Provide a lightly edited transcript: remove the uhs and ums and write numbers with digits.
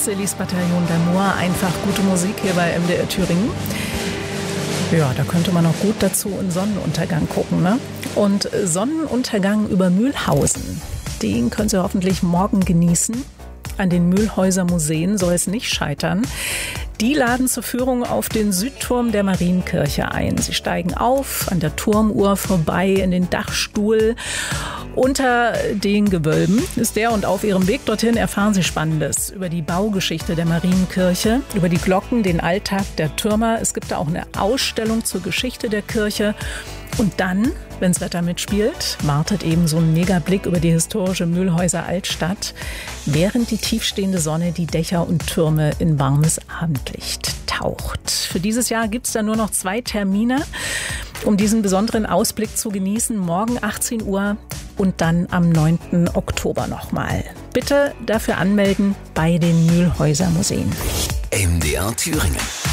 Sillis Bataillon d'Amour, einfach gute Musik hier bei MDR Thüringen. Ja, da könnte man auch gut dazu einen Sonnenuntergang gucken, ne? Und Sonnenuntergang über Mühlhausen, den können Sie hoffentlich morgen genießen. An den Mühlhäuser Museen soll es nicht scheitern. Die laden zur Führung auf den Südturm der Marienkirche ein. Sie steigen auf, an der Turmuhr vorbei, in den Dachstuhl. Unter den Gewölben ist der und auf ihrem Weg dorthin erfahren Sie Spannendes über die Baugeschichte der Marienkirche, über die Glocken, den Alltag der Türmer. Es gibt da auch eine Ausstellung zur Geschichte der Kirche. Und dann, wenn das Wetter mitspielt, wartet eben so ein Megablick über die historische Mühlhäuser Altstadt, während die tiefstehende Sonne die Dächer und Türme in warmes Abendlicht taucht. Für dieses Jahr gibt es da nur noch 2 Termine, um diesen besonderen Ausblick zu genießen. Morgen 18 Uhr und dann am 9. Oktober nochmal. Bitte dafür anmelden bei den Mühlhäuser Museen. MDR Thüringen.